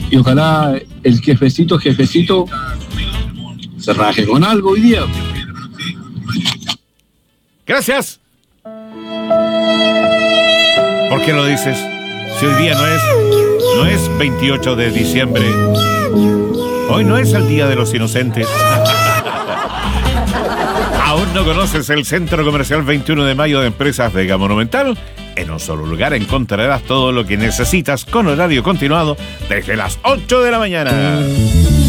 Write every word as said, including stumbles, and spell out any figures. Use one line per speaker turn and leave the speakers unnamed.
Y ojalá el jefecito, jefecito, se raje con algo hoy día.
Gracias. ¿Por qué lo dices? Si hoy día no es, no es veintiocho de diciembre. Hoy no es el Día de los Inocentes. ¿Aún no conoces el Centro Comercial veintiuno de mayo de Empresas Vega Monumental? En un solo lugar encontrarás todo lo que necesitas con horario continuado desde las ocho de la mañana.